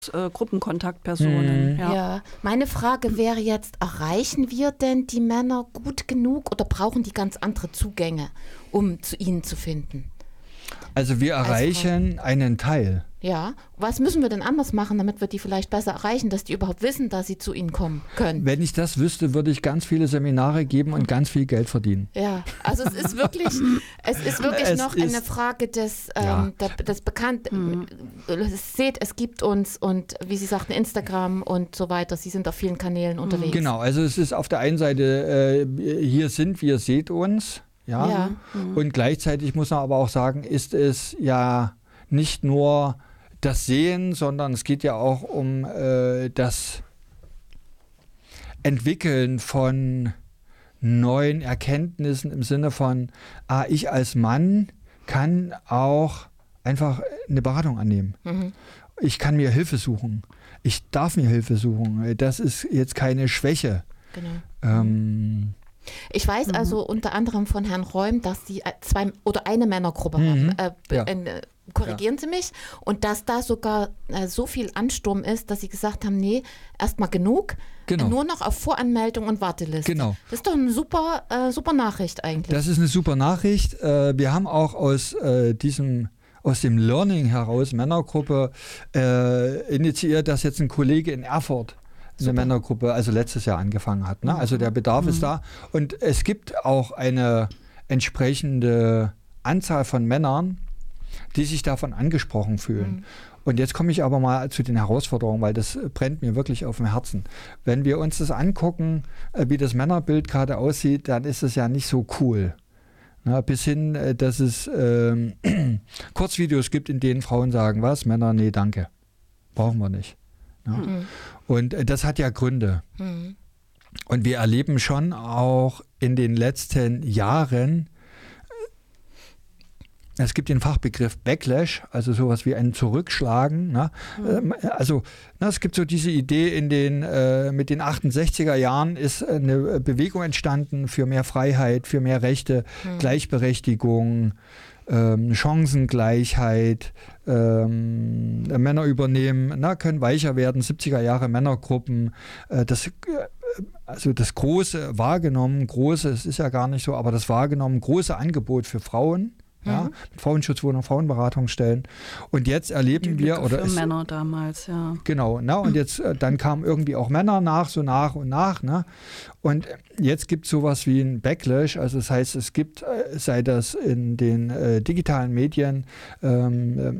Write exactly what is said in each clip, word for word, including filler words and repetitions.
äh, Gruppenkontaktpersonen. Mhm. Ja. Ja, meine Frage wäre jetzt, erreichen wir denn die Männer gut genug oder brauchen die ganz andere Zugänge, um zu ihnen zu finden? Also wir erreichen einen Teil. Ja, was müssen wir denn anders machen, damit wir die vielleicht besser erreichen, dass die überhaupt wissen, dass sie zu ihnen kommen können? Wenn ich das wüsste, würde ich ganz viele Seminare geben und ganz viel Geld verdienen. Ja, also es ist wirklich, es ist wirklich Es noch ist- eine Frage des, Ja. ähm, der, des Bekannt. Mhm. Seht, es gibt uns und wie Sie sagten, Instagram und so weiter. Sie sind auf vielen Kanälen unterwegs. Genau, also es ist auf der einen Seite, äh, hier sind wir, seht uns. Ja. Ja. Und gleichzeitig muss man aber auch sagen, ist es ja nicht nur das Sehen, sondern es geht ja auch um äh, das Entwickeln von neuen Erkenntnissen im Sinne von, ah, ich als Mann kann auch einfach eine Beratung annehmen. Mhm. Ich kann mir Hilfe suchen. Ich darf mir Hilfe suchen. Das ist jetzt keine Schwäche. Genau. Ähm, Ich weiß Mhm. also unter anderem von Herrn Räum, dass Sie äh, zwei oder eine Männergruppe Mhm. haben. Äh, Ja. äh, korrigieren Sie mich. Und dass da sogar äh, so viel Ansturm ist, dass Sie gesagt haben, nee, erstmal genug. Genau. Äh, nur noch auf Voranmeldung und Warteliste. Genau. Das ist doch eine super, äh, super Nachricht eigentlich. Das ist eine super Nachricht. Äh, wir haben auch aus äh, diesem aus dem Learning heraus Männergruppe äh, initiiert, dass jetzt ein Kollege in Erfurt eine Super. Männergruppe, also letztes Jahr angefangen hat. Ne? Also der Bedarf ist da. Und es gibt auch eine entsprechende Anzahl von Männern, die sich davon angesprochen fühlen. Mhm. Und jetzt komme ich aber mal zu den Herausforderungen, weil das brennt mir wirklich auf dem Herzen. Wenn wir uns das angucken, äh, wie das Männerbild gerade aussieht, dann ist es ja nicht so cool. Na, bis hin, äh, dass es ähm, Kurzvideos gibt, in denen Frauen sagen, was? Männer, nee, danke. Brauchen wir nicht. Ja. Mhm. Und äh, das hat ja Gründe. Mhm. Und wir erleben schon auch in den letzten Jahren, es gibt den Fachbegriff Backlash, also sowas wie ein Zurückschlagen. Ne? Ähm, also na, es gibt so diese Idee, in den, äh, mit den achtundsechziger Jahren ist eine Bewegung entstanden für mehr Freiheit, für mehr Rechte, Mhm. Gleichberechtigung, ähm, Chancengleichheit, ähm, Männer übernehmen, na, können weicher werden, siebziger Jahre Männergruppen, äh, das, äh, also das große wahrgenommen, große, es ist ja gar nicht so, aber das wahrgenommen große Angebot für Frauen, ja, Mhm. mit Frauenschutzwohnungen, Frauenberatungsstellen. Und jetzt erleben Die wir, Lücke oder für es, Männer damals, ja. genau, na, und jetzt, äh, dann kamen irgendwie auch Männer nach, so nach und nach, ne? Und jetzt gibt es sowas wie ein Backlash, also das heißt, es gibt, äh, sei das in den äh, digitalen Medien, ähm, äh,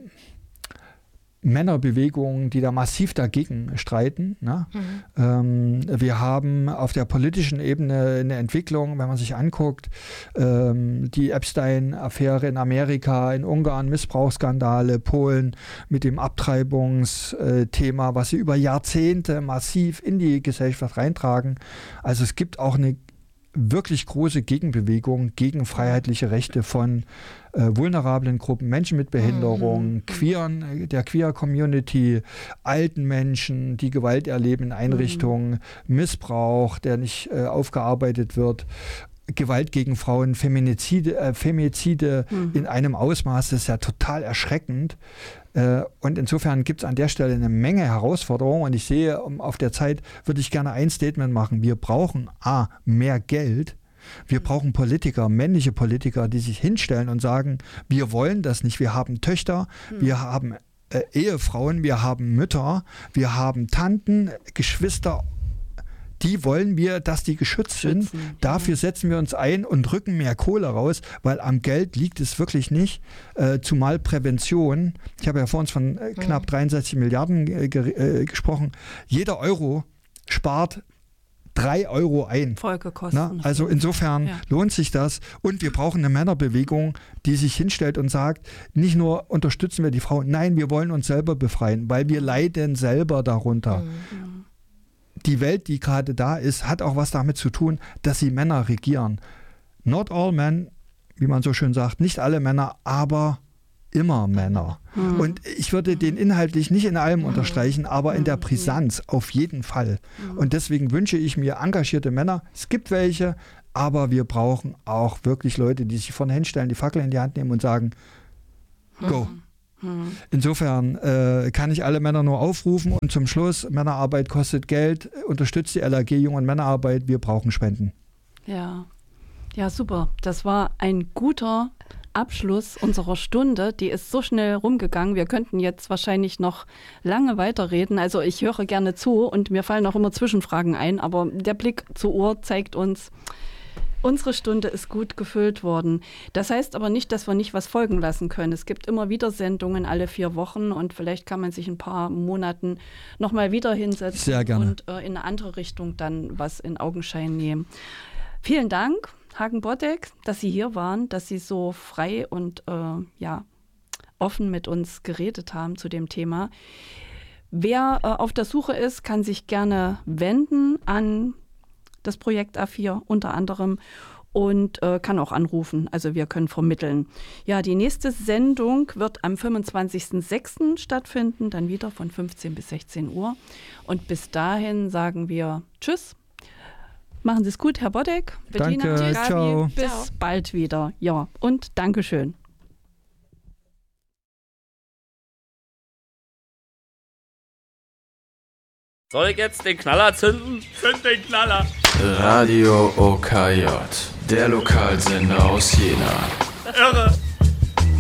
Männerbewegungen, die da massiv dagegen streiten. Ne? Mhm. Ähm, wir haben auf der politischen Ebene eine Entwicklung, wenn man sich anguckt, ähm, die Epstein-Affäre in Amerika, in Ungarn, Missbrauchsskandale, Polen mit dem Abtreibungsthema, was sie über Jahrzehnte massiv in die Gesellschaft reintragen. Also es gibt auch eine wirklich große Gegenbewegung gegen freiheitliche Rechte von äh, vulnerablen Gruppen, Menschen mit Behinderung, Mhm. queeren, der Queer-Community, alten Menschen, die Gewalt erleben in Einrichtungen, Missbrauch, der nicht äh, aufgearbeitet wird, Gewalt gegen Frauen, Feminizide, äh, Femizide Mhm. in einem Ausmaß, das ist ja total erschreckend. Äh, und insofern gibt es an der Stelle eine Menge Herausforderungen. Und ich sehe, um, auf der Zeit würde ich gerne ein Statement machen. Wir brauchen A, mehr Geld. Wir brauchen Politiker, männliche Politiker, die sich hinstellen und sagen, wir wollen das nicht. Wir haben Töchter, wir haben äh, Ehefrauen, wir haben Mütter, wir haben Tanten, Geschwister. Die wollen wir, dass die geschützt sind. Schützen, Dafür setzen wir uns ein und drücken mehr Kohle raus, weil am Geld liegt es wirklich nicht. Äh, zumal Prävention, ich habe ja vor uns von äh, knapp dreiundsechzig Milliarden äh, ge- äh, gesprochen, jeder Euro spart drei Euro ein. Folgekosten. Na, also insofern Ja. lohnt sich das. Und wir brauchen eine Männerbewegung, die sich hinstellt und sagt, nicht nur unterstützen wir die Frauen, nein, wir wollen uns selber befreien, weil wir leiden selber darunter. Mhm. Die Welt, die gerade da ist, hat auch was damit zu tun, dass sie Männer regieren. Not all men, wie man so schön sagt, nicht alle Männer, aber immer Männer. Mhm. Und ich würde den inhaltlich nicht in allem unterstreichen, aber in der Brisanz auf jeden Fall. Und deswegen wünsche ich mir engagierte Männer. Es gibt welche, aber wir brauchen auch wirklich Leute, die sich vorne hinstellen, die Fackel in die Hand nehmen und sagen, go. Hm. Insofern äh, kann ich alle Männer nur aufrufen und zum Schluss, Männerarbeit kostet Geld, unterstützt die L A G Jung- und Männerarbeit, wir brauchen Spenden. Ja, ja, super. Das war ein guter Abschluss unserer Stunde. Die ist so schnell rumgegangen. Wir könnten jetzt wahrscheinlich noch lange weiterreden. Also ich höre gerne zu und mir fallen auch immer Zwischenfragen ein, aber der Blick zur Uhr zeigt uns, unsere Stunde ist gut gefüllt worden. Das heißt aber nicht, dass wir nicht was folgen lassen können. Es gibt immer wieder Sendungen alle vier Wochen und vielleicht kann man sich in ein paar Monaten nochmal wieder hinsetzen Sehr gerne. und äh, in eine andere Richtung dann was in Augenschein nehmen. Vielen Dank, Hagen Bodek, dass Sie hier waren, dass Sie so frei und äh, ja, offen mit uns geredet haben zu dem Thema. Wer äh, auf der Suche ist, kann sich gerne wenden an das Projekt A vier unter anderem und äh, kann auch anrufen. Also wir können vermitteln. Ja, die nächste Sendung wird am fünfundzwanzigsten sechsten stattfinden, dann wieder von fünfzehn bis sechzehn Uhr. Und bis dahin sagen wir Tschüss. Machen Sie es gut, Herr Bodek. Bettina, Danke, Gabi, ciao. bis Ciao. bald wieder. Ja, und Dankeschön. Soll ich jetzt den Knaller zünden? Zünd den Knaller! Radio O K J, der Lokalsender aus Jena. Irre!